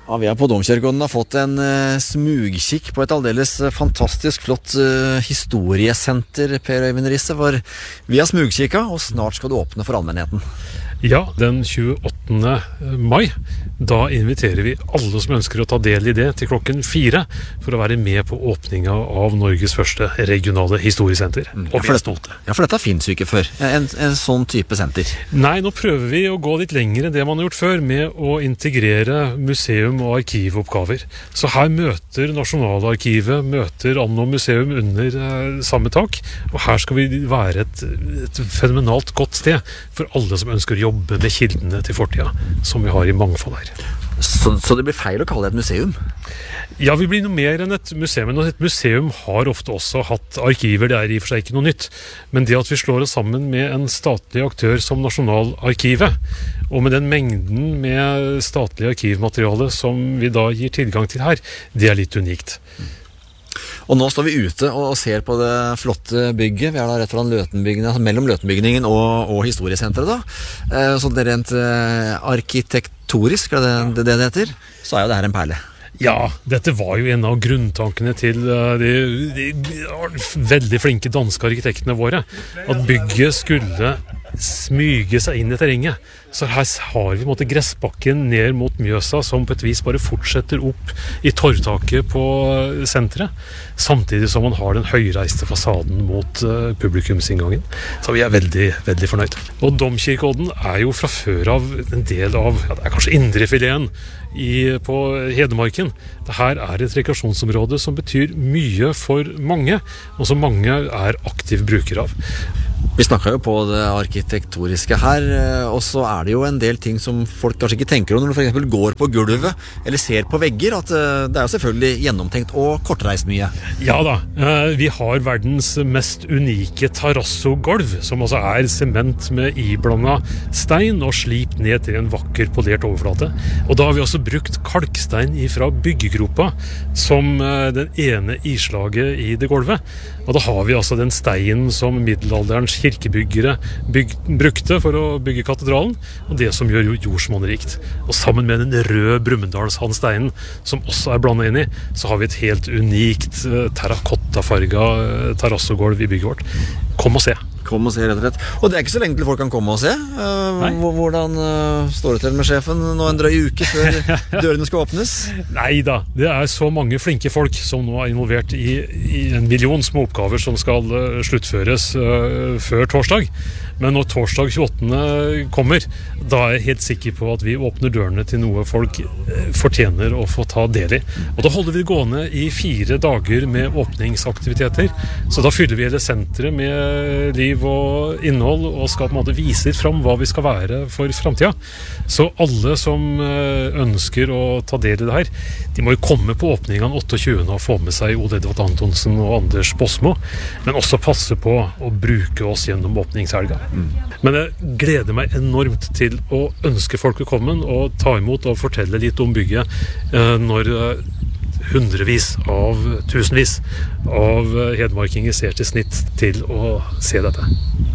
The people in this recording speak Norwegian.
Ja, vi på Domkirkegården har fått en smugkikk på et aldeles fantastisk flott historiesenter, Per Øyvind Risse, for vi har smugkikka, og snart skal det åpne for allmennheten. Ja, den 28. mai, da inviterer vi alle som ønsker å ta del i det til klokken 4 for å være med på åpninga av Norges første regionale historiesenter. Og vi stolte. Ja, for dette finnes jo ikke før, en sånn type senter. Nei, nå prøver vi å gå litt lenger enn det man har gjort før, med å integrere museum- og arkivoppgaver. Så her møter Nasjonalarkivet, møter Anno museum under samme tak, og her skal vi være et fenomenalt godt sted for alle som ønsker å jobbe med kildene til fortida, som vi har i mangfold her. Så det blir feil å kalle det et museum? Ja, vi blir noe mer enn et museum. Og et museum har ofte også hatt arkiver, det i og for seg ikke noe nytt. Men det at vi slår oss sammen med en statlig aktør som Nasjonalarkivet, og med den mengden med statlig arkivmateriale som vi da gir tilgang til her, det litt unikt. Og nå står vi ute og ser på det flotte bygget. Vi da rett foran Løtenbygningen, altså mellom Løtenbygningen og historiesenteret da. Så det rent arkitektonisk, det heter, så jo det her en perle. Ja, dette var jo en av grunntankene til de veldig flinke danske arkitektene våre. At bygget skulle smyge seg inn i terrenget. Så her har vi gressbakken ned mot Mjøsa, som på et vis bare fortsetter opp i torvtaket på senteret, samtidig som man har den høyreiste fasaden mot publikumsinngangen. Så vi veldig, veldig fornøyd. Og Domkirkeodden jo fra før av en del av, ja, det kanskje indrefileten på Hedmarken. Dette et rekreasjonsområde som betyr mye for mange, og som mange aktiv bruker av. Vi snakket jo på det arkitektoniske her, og så det jo en del ting som folk kanskje ikke tenker om når du for eksempel går på gulvet eller ser på vegger, at det jo selvfølgelig gjennomtenkt og kortreist mye. Ja da, vi har verdens mest unike terrassogolv, som altså sement med iblanda stein og slipt ned til en vakker polert overflate. Og da har vi også brukt kalkstein fra byggegropa som den ene islaget i det gulvet. Og da har vi altså den steinen som middelalderens kirkebyggere brukte for å bygge katedralen, og det som gjør jordsmonnet rikt. Og sammen med den røde Brumunddalshandsteinen, som også blandet inn i, så har vi et helt unikt terrakottafarga terrassogolv i bygget vårt. Kom og se. Kom og se, rett og slett. Og det ikke så lenge til folk kan komme og se. Hvordan står det til med sjefen nå en drøy uke før dørene skal åpnes? Neida, det så mange flinke folk som nå involvert i en million små oppgaver som skal sluttføres før torsdag. Men når torsdag 28. kommer, da jeg helt sikker på at vi åpner dørene til noe folk fortjener å få ta del i. Og da holder vi gående i 4 dager med åpningsaktiviteter. Så da fyller vi hele senteret med liv og innhold, og skal på en måte vise litt fram hva vi skal være for fremtiden. Så alle som ønsker å ta del i det her, de må jo komme på åpningen 28. og få med seg Ole Edvard Antonsen og Anders Bosmo, men også passe på å bruke oss gjennom åpningshelga. Men jeg gleder meg enormt til å ønske folk velkommen og ta imot og fortelle litt om bygget når hundrevis av tusenvis av hedmarkinger ser til snitt til å se dette.